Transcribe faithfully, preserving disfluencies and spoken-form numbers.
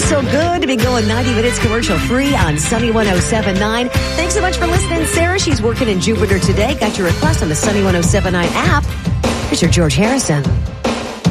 so good to be going ninety minutes commercial free on Sunny one oh seven point nine. Thanks so much for listening, Sarah. She's working in Jupiter today. Got your request on the Sunny one oh seven point nine app. Here's your George Harrison.